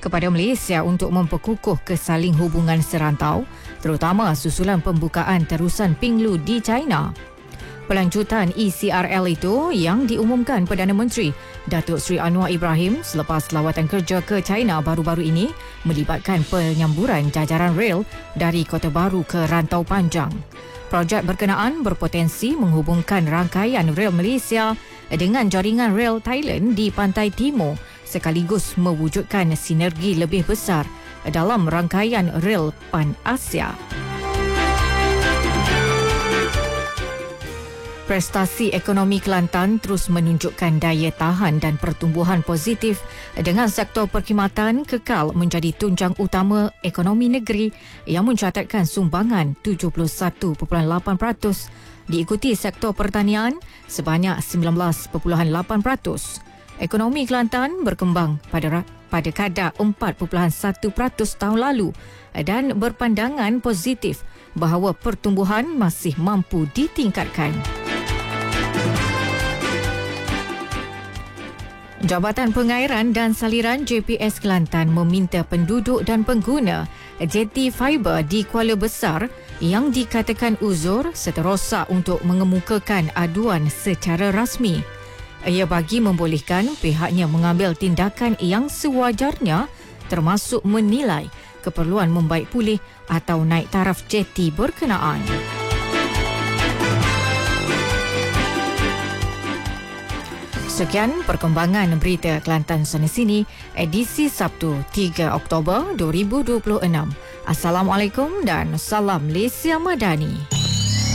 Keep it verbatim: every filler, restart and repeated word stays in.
kepada Malaysia untuk memperkukuh kesaling hubungan serantau, terutama susulan pembukaan terusan Pinglu di China. Pelanjutan E C R L itu yang diumumkan Perdana Menteri Datuk Seri Anwar Ibrahim selepas lawatan kerja ke China baru-baru ini melibatkan penyamburan jajaran rel dari Kota Baru ke Rantau Panjang. Projek berkenaan berpotensi menghubungkan rangkaian rel Malaysia dengan jaringan rel Thailand di pantai timur sekaligus mewujudkan sinergi lebih besar dalam rangkaian rel Pan-Asia. Prestasi ekonomi Kelantan terus menunjukkan daya tahan dan pertumbuhan positif dengan sektor perkhidmatan kekal menjadi tunjang utama ekonomi negeri yang mencatatkan sumbangan tujuh puluh satu perpuluhan lapan peratus, diikuti sektor pertanian sebanyak sembilan belas perpuluhan lapan peratus. Ekonomi Kelantan berkembang pada pada kadar empat perpuluhan satu peratus tahun lalu dan berpandangan positif bahawa pertumbuhan masih mampu ditingkatkan. Jabatan Pengairan dan Saliran J P S Kelantan meminta penduduk dan pengguna jeti fiber di Kuala Besar yang dikatakan uzur serta rosak untuk mengemukakan aduan secara rasmi. Ia bagi membolehkan pihaknya mengambil tindakan yang sewajarnya termasuk menilai keperluan membaik pulih atau naik taraf jeti berkenaan. Sekian perkembangan berita Kelantan sana sini edisi Sabtu tiga Oktober dua ribu dua puluh enam. Assalamualaikum dan salam Malaysia Madani.